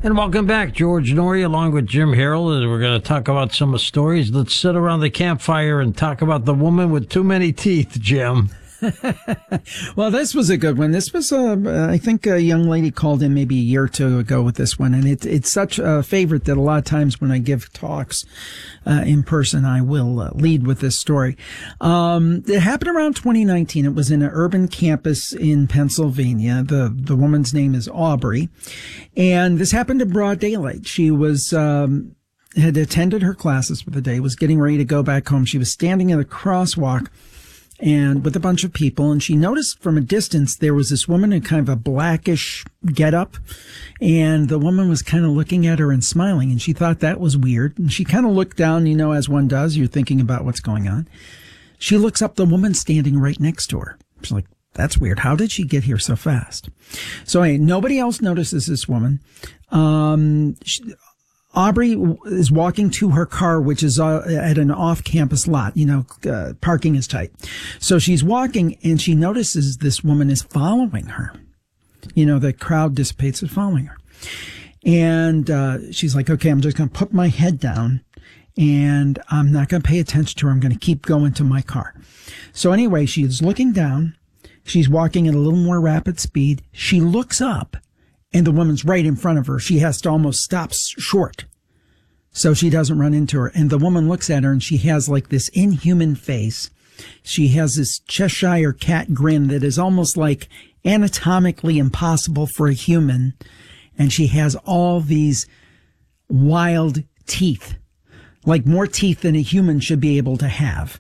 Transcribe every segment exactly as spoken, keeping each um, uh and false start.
And welcome back, George Noory, along with Jim Harold, and we're going to talk about some stories. Let's sit around the campfire and talk about the woman with too many teeth, Jim. Well, this was a good one. This was, uh, I think a young lady called in maybe a year or two ago with this one, and it, it's such a favorite that a lot of times when I give talks uh, in person, I will uh, lead with this story. Um, it happened around twenty nineteen. It was in an urban campus in Pennsylvania. The the woman's name is Aubrey, and this happened in broad daylight. She was um, had attended her classes for the day, was getting ready to go back home. She was standing in a crosswalk and with a bunch of people, and she noticed from a distance there was this woman in kind of a blackish getup, and the woman was kind of looking at her and smiling, and she thought that was weird. And she kind of looked down, you know, as one does, you're thinking about what's going on. She looks up, the woman standing right next to her. She's like, that's weird. How did she get here so fast? So anyway, nobody else notices this woman. Um, she, Aubrey is walking to her car, which is uh, at an off-campus lot. You know, uh, parking is tight. So she's walking, and she notices this woman is following her. You know, the crowd dissipates and following her. And uh, she's like, okay, I'm just going to put my head down, and I'm not going to pay attention to her. I'm going to keep going to my car. So anyway, she is looking down. She's walking at a little more rapid speed. She looks up, and the woman's right in front of her. She has to almost stop short so she doesn't run into her. And the woman looks at her, and she has like this inhuman face. She has this Cheshire cat grin that is almost like anatomically impossible for a human. And she has all these wild teeth, like more teeth than a human should be able to have.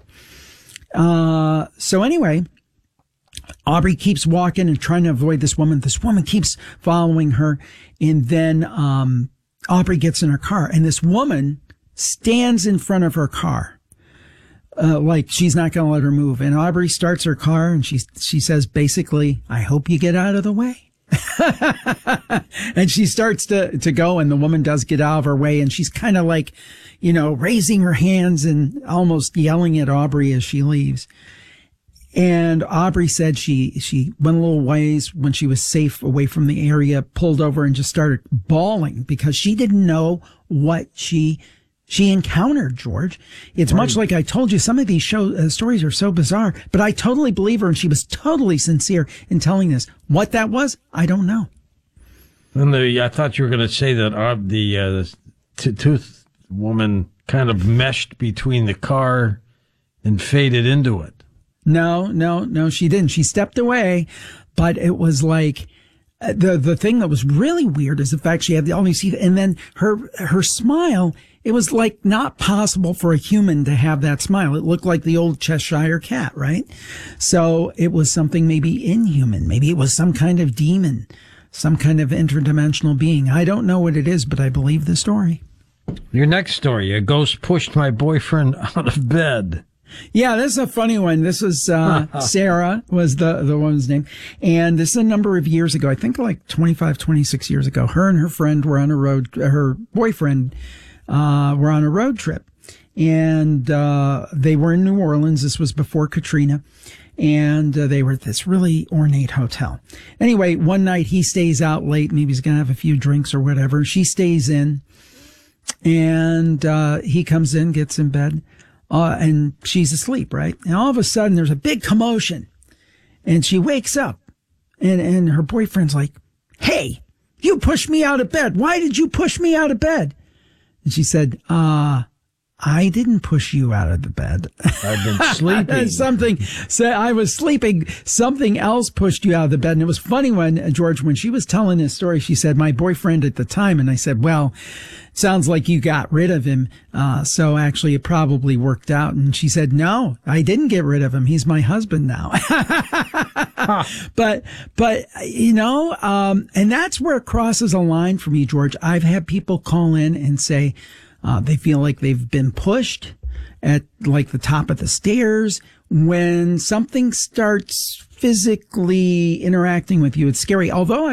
Uh, so anyway, Aubrey keeps walking and trying to avoid this woman. This woman keeps following her. And then um Aubrey gets in her car, and this woman stands in front of her car, uh, like she's not going to let her move. And Aubrey starts her car, and she she says basically, I hope you get out of the way. And she starts to, to go, and the woman does get out of her way, and she's kind of like, you know, raising her hands and almost yelling at Aubrey as she leaves. And Aubrey said she, she went a little ways when she was safe away from the area, pulled over and just started bawling because she didn't know what she, she encountered, George. It's right. Much like I told you, some of these show uh, stories are so bizarre, but I totally believe her, and she was totally sincere in telling this. What that was, I don't know. And the, I thought you were going to say that uh, the, uh, the t- tooth woman kind of meshed between the car and faded into it. No, no, no, she didn't. She stepped away, but it was like uh, the the thing that was really weird is the fact she had the only teeth, and then her her smile. It was like not possible for a human to have that smile. It looked like the old Cheshire cat, right? So it was something maybe inhuman. Maybe it was some kind of demon, some kind of interdimensional being. I don't know what it is, but I believe the story. Your next story: a ghost pushed my boyfriend out of bed. Yeah, this is a funny one. This is uh Sarah was the the woman's name. And this is a number of years ago. I think like twenty-five, twenty-six years ago. Her and her friend were on a road, her boyfriend uh were on a road trip. And uh they were in New Orleans. This was before Katrina. And uh, they were at this really ornate hotel. Anyway, one night he stays out late. Maybe he's going to have a few drinks or whatever. She stays in. And uh he comes in, gets in bed. Uh, and she's asleep, right? And all of a sudden there's a big commotion, and she wakes up, and, and her boyfriend's like, hey, you pushed me out of bed. Why did you push me out of bed? And she said, uh, I didn't push you out of the bed. I've been sleeping. Something said I was sleeping. Something else pushed you out of the bed. And it was funny when, uh, George, when she was telling this story, she said, my boyfriend at the time. And I said, well, sounds like you got rid of him. Uh, so actually it probably worked out. And she said, no, I didn't get rid of him. He's my husband now. huh. But, but, you know, um, and that's where it crosses a line for me, George. I've had people call in and say, Uh, they feel like they've been pushed at like the top of the stairs. When something starts physically interacting with you, it's scary. Although